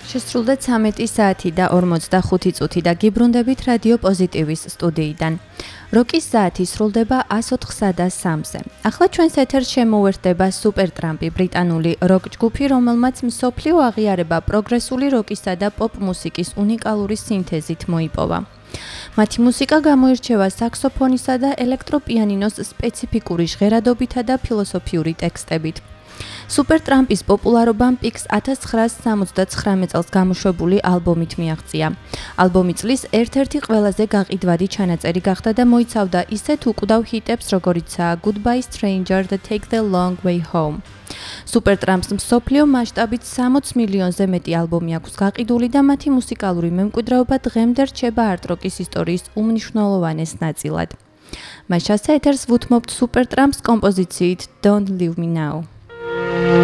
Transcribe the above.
შესრულდა 13 საათი და 45 წუთი და გიბრუნდებით რადიო პოზიტივის სტუდიიდან. როკის საათი სრულდება 104-სა და 3-ზე. ახლა ჩვენს ეთერს შემოუერთდება სუპერტრამპი, ბრიტანული როკ ჯგუფი, რომელმაც მსოფლიო აღიარება პროგრესული როკისა და პოპ მუსიკის უნიკალური სინთეზით მოიპოვა. მათი მუსიკა გამოირჩევა საქსოფონისა და ელექტროპიანინოს სპეციფიკური ჟღერადობითა და ფილოსოფიური ტექსტებით. სუპერტრამპის პოპულარობამ პიკს 1979 წელს გამოშვებული ალბომით მიაღწია. ალბომი წლის ერთ-ერთი ყველაზე გაყიდვადი ჩანაწერი გახდა და მოიცავდა ისეთ უკვდავ ჰიტებს, როგორიცაა Goodbye Stranger და Take the Long Way Home. სუპერტრამპს მსოფლიო მასშტაბით 60 მილიონზე მეტი ალბომი აქვს გაყიდული და მათი მუსიკალური მემკვიდრეობა დღემდე რჩება არტ-როკის ისტორიის უმნიშვნელოვანეს ნაწილად. მას ეთერს ვუთმობთ სუპერტრამპს კომპოზიციით Don't Leave Me Now.